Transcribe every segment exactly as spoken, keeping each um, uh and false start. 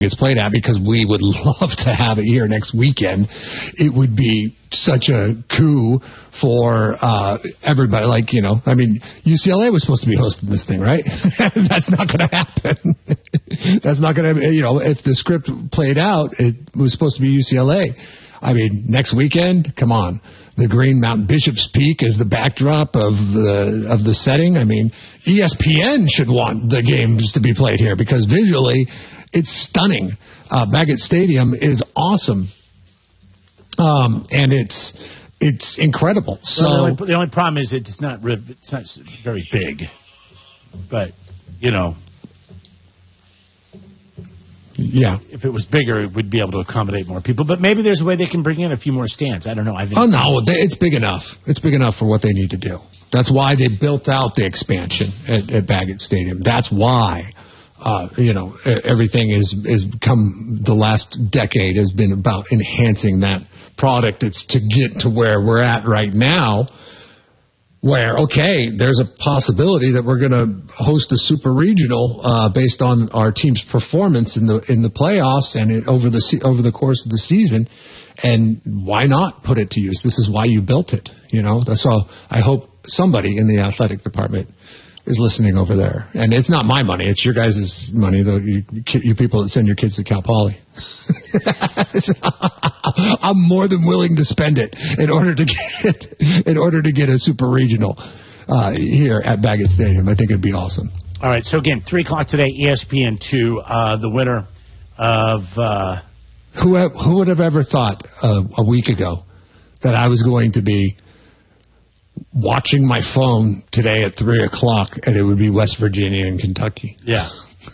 gets played at, because we would love to have it here next weekend. It would be such a coup for uh, everybody. Like, you know, I mean, U C L A was supposed to be hosting this thing, right? That's not going to happen. That's not going to, you know, if the script played out, it was supposed to be U C L A. I mean, next weekend, come on. The Green Mountain Bishop's Peak is the backdrop of the of the setting. I mean, E S P N should want the games to be played here, because visually it's stunning. Uh, Baggett Stadium is awesome, um, and it's it's incredible. So well, the, only, the only problem is it's not it's not very big, but you know. Yeah. If it was bigger, it would be able to accommodate more people. But maybe there's a way they can bring in a few more stands. I don't know. I've oh, no. It's big enough. It's big enough for what they need to do. That's why they built out the expansion at, at Baggett Stadium. That's why, uh, you know, everything is, is come the last decade has been about enhancing that product. It's to get to where we're at right now, where, okay, there's a possibility that we're going to host a super regional uh, based on our team's performance in the in the playoffs and it, over the se- over the course of the season, and why not put it to use? This is why you built it, you know. That's all. I hope somebody in the athletic department is listening over there, and it's not my money; it's your guys' money. Though you, you people that send your kids to Cal Poly. I'm more than willing to spend it in order to get in order to get a super regional uh, here at Baggett Stadium. I think it'd be awesome. All right, so again, three o'clock today, E S P N two. Uh, the winner of uh... who who would have ever thought uh, a week ago that I was going to be watching my phone today at three o'clock and it would be West Virginia and Kentucky. Yeah.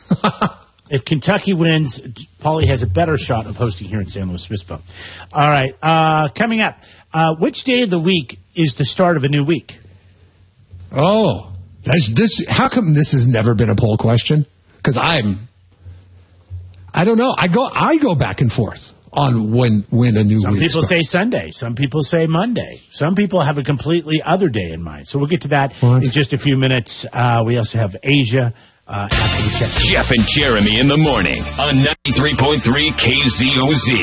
If Kentucky wins, Paulie has a better shot of hosting here in San Luis Obispo. All right. Uh, coming up, uh, which day of the week is the start of a new week? Oh, that's this. How come this has never been a poll question? Because I'm, I don't know. I go, I go back and forth on when when a new Some week people starts. say Sunday. Some people say Monday. Some people have a completely other day in mind. So we'll get to that What? in just a few minutes. Uh, we also have Asia. Uh, after we check. Jeff and Jeremy in the morning on ninety-three point three K Z O Z.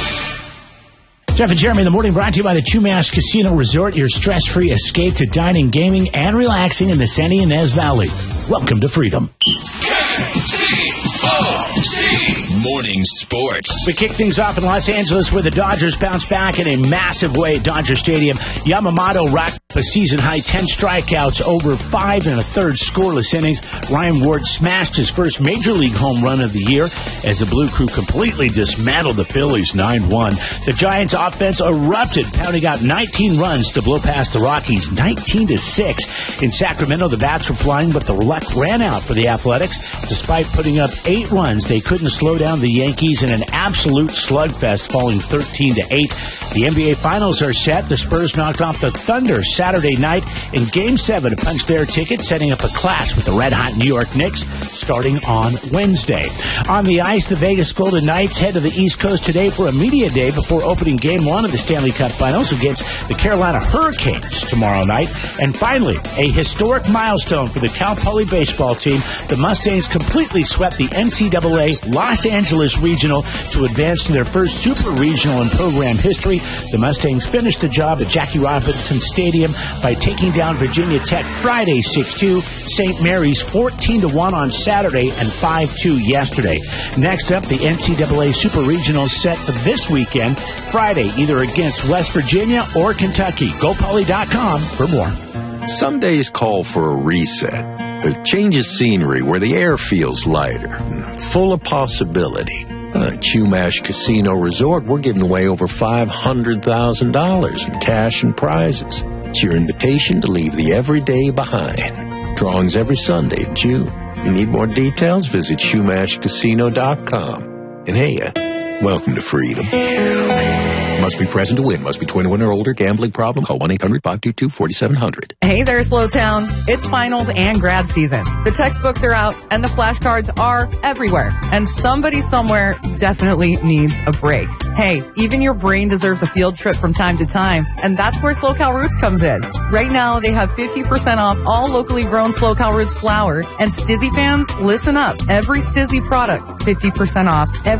Jeff and Jeremy in the morning, brought to you by the Chumash Casino Resort, your stress-free escape to dining, gaming, and relaxing in the San Ynez Valley. Welcome to freedom. K Z O Z. Morning Sports. We kick things off in Los Angeles where the Dodgers bounce back in a massive way at Dodger Stadium. Yamamoto racked up a season-high ten strikeouts over five and a third scoreless innings. Ryan Ward smashed his first Major League home run of the year as the Blue Crew completely dismantled the Phillies nine one. The Giants' offense erupted, pounding out nineteen runs to blow past the Rockies nineteen to six. In Sacramento, the bats were flying, but the luck ran out for the Athletics. Despite putting up eight runs, they couldn't slow down the Yankees in an absolute slugfest, falling thirteen to eight. The N B A Finals are set. The Spurs knocked off the Thunder Saturday night in Game seven to punch their ticket, setting up a clash with the red-hot New York Knicks starting on Wednesday. On the ice, the Vegas Golden Knights head to the East Coast today for a media day before opening Game one of the Stanley Cup Finals against the Carolina Hurricanes tomorrow night. And finally, a historic milestone for the Cal Poly baseball team. The Mustangs completely swept the N C double A Los Angeles Regional to advance to their first Super Regional in program history. The Mustangs finished the job at Jackie Robinson Stadium by taking down Virginia Tech Friday six two, Saint Mary's fourteen to one on Saturday, and five two yesterday. Next up, the N C double A Super Regional set for this weekend, Friday, either against West Virginia or Kentucky. Go Poly dot com for more. Some days call for a reset, a change of scenery where the air feels lighter, full of possibility. At Chumash Casino Resort, we're giving away over five hundred thousand dollars in cash and prizes. It's your invitation to leave the everyday behind. Drawings every Sunday in June. You need more details? Visit Chumash Casino dot com. And hey, uh, welcome to freedom. Must be present to win. Must be twenty-one or older. Gambling problem? Call one eight hundred five two two four seven zero zero. Hey there, Slowtown. It's finals and grad season. The textbooks are out and the flashcards are everywhere. And somebody somewhere definitely needs a break. Hey, even your brain deserves a field trip from time to time, and that's where Slow Cow Roots comes in. Right now, they have fifty percent off all locally grown Slow Cow Roots flour, and Stizzy fans, listen up. Every Stizzy product, fifty percent off. Every